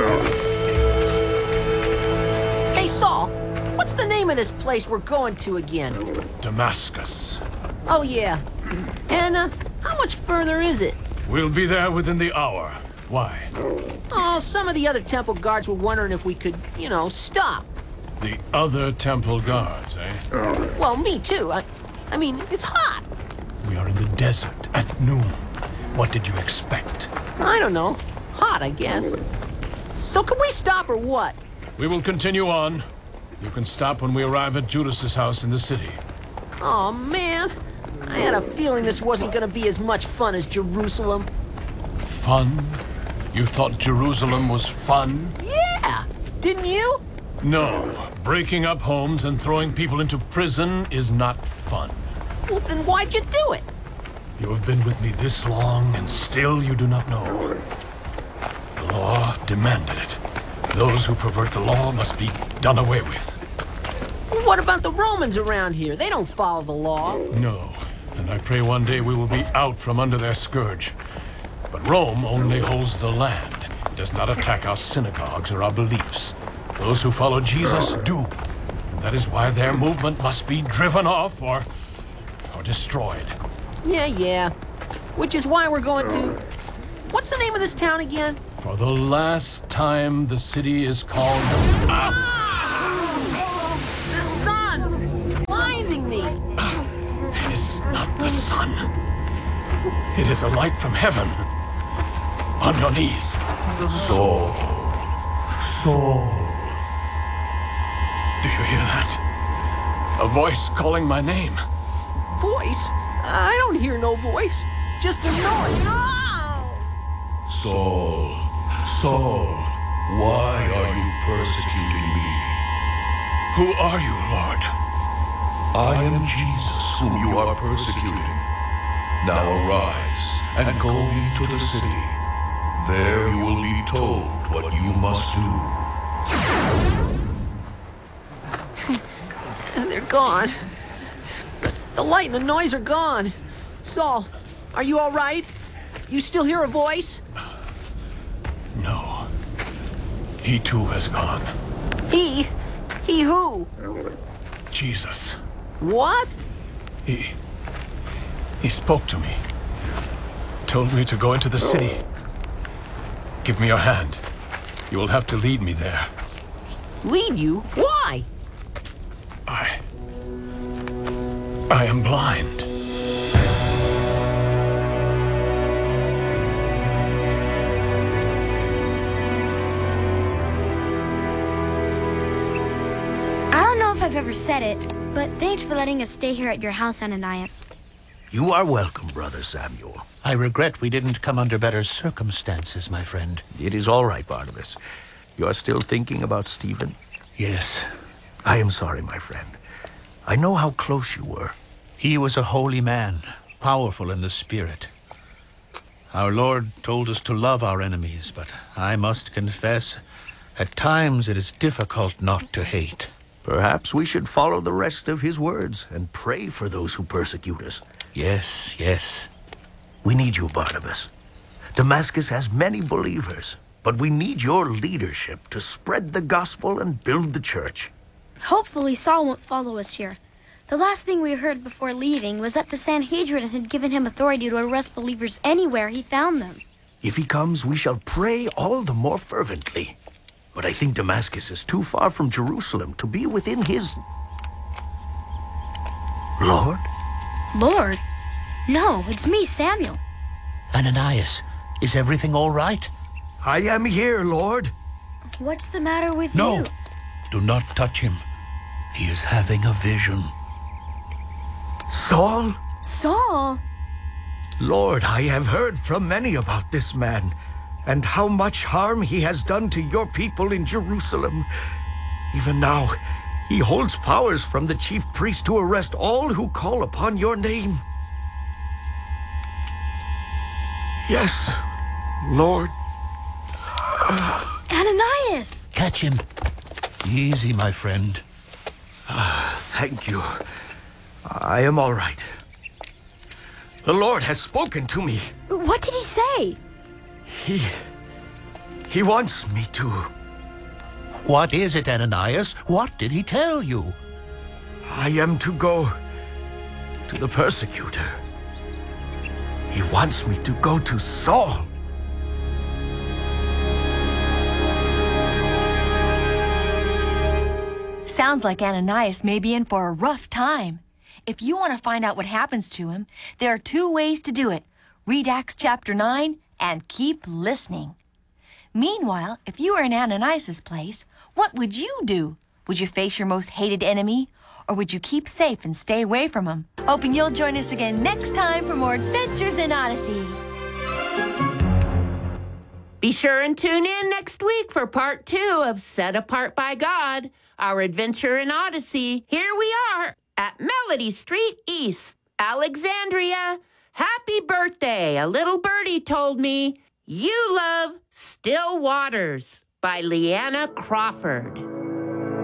Hey, Saul, what's the name of this place we're going to again? Damascus. Oh, yeah. And, how much further is it? We'll be there within the hour. Why? Oh, some of the other temple guards were wondering if we could, stop. The other temple guards, eh? Well, me too. I mean, it's hot. We are in the desert at noon. What did you expect? I don't know. Hot, I guess. So can we stop or what? We will continue on. You can stop when we arrive at Judas's house in the city. Oh, man. I had a feeling this wasn't gonna be as much fun as Jerusalem. Fun? You thought Jerusalem was fun? Yeah! Didn't you? No. Breaking up homes and throwing people into prison is not fun. Well, then why'd you do it? You have been with me this long, and still you do not know. The law demanded it. Those who pervert the law must be done away with. What about the Romans around here? They don't follow the law. No, and I pray one day we will be out from under their scourge. But Rome only holds the land. It does not attack our synagogues or our beliefs. Those who follow Jesus do. And that is why their movement must be driven off or destroyed. Yeah. Which is why we're going to... What's the name of this town again? For the last time, the city is called... The sun! Blinding me! It is not the sun. It is a light from heaven. On your knees. Saul. Saul. Do you hear that? A voice calling my name. Voice? I don't hear no voice. Just a noise. No! Saul. Saul. Why are you persecuting me? Who are you, Lord? I am Jesus, whom you are persecuting. Now arise and go into the city. There you will be told what you must do. They're gone. The light and the noise are gone. Saul, are you all right? You still hear a voice? No. He too has gone. He? He who? Jesus. What? He spoke to me. Told me to go into the city. Give me your hand. You will have to lead me there. Lead you? Why? I am blind. I don't know if I've ever said it, but thanks for letting us stay here at your house, Ananias. You are welcome, Brother Samuel. I regret we didn't come under better circumstances, my friend. It is all right, Barnabas. You are still thinking about Stephen? Yes. I am sorry, my friend. I know how close you were. He was a holy man, powerful in the spirit. Our Lord told us to love our enemies, but I must confess, at times it is difficult not to hate. Perhaps we should follow the rest of his words and pray for those who persecute us. Yes. We need you, Barnabas. Damascus has many believers, but we need your leadership to spread the gospel and build the church. Hopefully Saul won't follow us here. The last thing we heard before leaving was that the Sanhedrin had given him authority to arrest believers anywhere he found them. If he comes, we shall pray all the more fervently. But I think Damascus is too far from Jerusalem to be within his... Lord? Lord? No, it's me, Samuel. Ananias, is everything all right? I am here, Lord. What's the matter with No, you? do not touch him. He is having a vision. Saul? Saul? Lord, I have heard from many about this man, and how much harm he has done to your people in Jerusalem. Even now, he holds powers from the chief priest to arrest all who call upon your name. Yes, Lord. Ananias! Catch him. Easy, my friend. Thank you. I am all right. The Lord has spoken to me. What did he say? He wants me to. What is it, Ananias? What did he tell you? I am to go to the persecutor. He wants me to go to Saul. Sounds like Ananias may be in for a rough time. If you want to find out what happens to him, there are 2 ways to do it. Read Acts chapter 9 and keep listening. Meanwhile, if you were in Ananias' place, what would you do? Would you face your most hated enemy? Or would you keep safe and stay away from him? Hoping you'll join us again next time for more Adventures in Odyssey. Be sure and tune in next week for part 2 of Set Apart by God, our adventure in Odyssey. Here we are at Melody Street East, Alexandria. Happy birthday, a little birdie told me. You love Still Waters by Leanna Crawford.